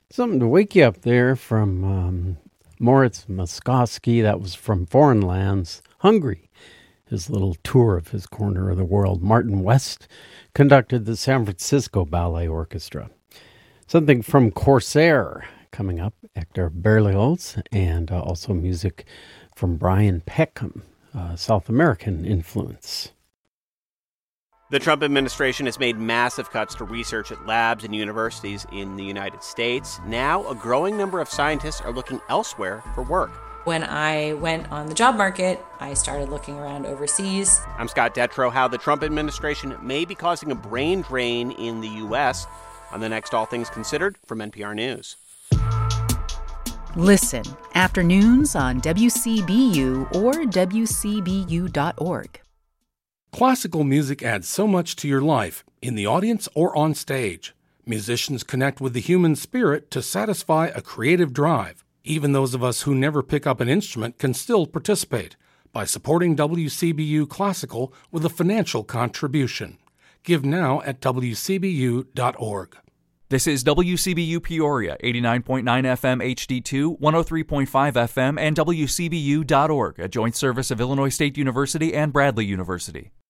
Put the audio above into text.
Something to wake you up there from Moritz Moskowski. That was from Foreign Lands, Hungry, his little tour of his corner of the world. Martin West conducted the San Francisco Ballet Orchestra. Something from Corsair coming up, Hector Berlioz, and also music from Brian Peckham, South American influence. The Trump administration has made massive cuts to research at labs and universities in the United States. Now, a growing number of scientists are looking elsewhere for work. When I went on the job market, I started looking around overseas. I'm Scott Detrow. How the Trump administration may be causing a brain drain in the U.S. on the next All Things Considered from NPR News. Listen, afternoons on WCBU or WCBU.org. Classical music adds so much to your life, in the audience or on stage. Musicians connect with the human spirit to satisfy a creative drive. Even those of us who never pick up an instrument can still participate by supporting WCBU Classical with a financial contribution. Give now at WCBU.org. This is WCBU Peoria, 89.9 FM HD2, 103.5 FM, and WCBU.org, a joint service of Illinois State University and Bradley University.